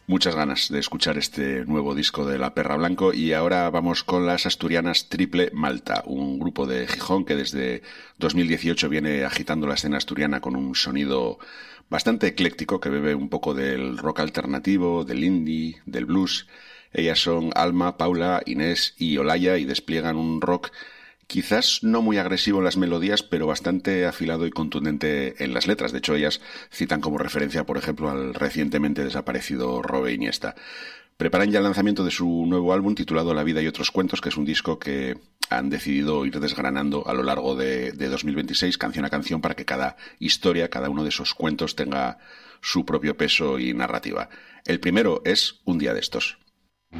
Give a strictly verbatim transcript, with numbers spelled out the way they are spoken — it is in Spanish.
Muchas ganas de escuchar este nuevo disco de La Perra Blanco y ahora vamos con las asturianas Triple Malta, un grupo de Gijón que desde dos mil dieciocho viene agitando la escena asturiana con un sonido bastante ecléctico que bebe un poco del rock alternativo, del indie, del blues. Ellas son Alma, Paula, Inés y Olaya y despliegan un rock quizás no muy agresivo en las melodías, pero bastante afilado y contundente en las letras. De hecho, ellas citan como referencia, por ejemplo, al recientemente desaparecido Robe Iniesta. Preparan ya el lanzamiento de su nuevo álbum titulado La vida y otros cuentos, que es un disco que han decidido ir desgranando a lo largo de, de dos mil veintiséis, canción a canción, para que cada historia, cada uno de esos cuentos tenga su propio peso y narrativa. El primero es Un día de estos.